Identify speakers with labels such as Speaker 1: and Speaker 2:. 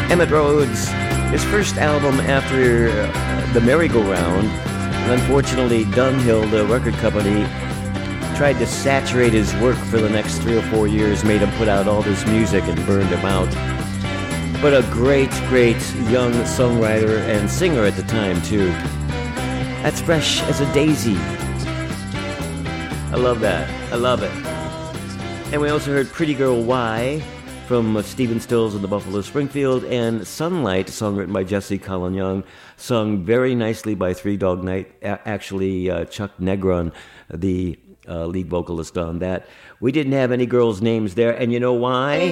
Speaker 1: Emmett Rhodes, his first album after The Merry-Go-Round, and unfortunately Dunhill, the record company, tried to saturate his work for the next 3 or 4 years, made him put out all this music and burned him out. But a great, great young songwriter and singer at the time, too. That's fresh as a daisy. I love that. I love it. And we also heard Pretty Girl Why from Stephen Stills and the Buffalo Springfield, and Sunlight, a song written by Jesse Colin Young, sung very nicely by Three Dog Night. Actually, Chuck Negron, the lead vocalist on that. We didn't have any girls' names there, and you know why?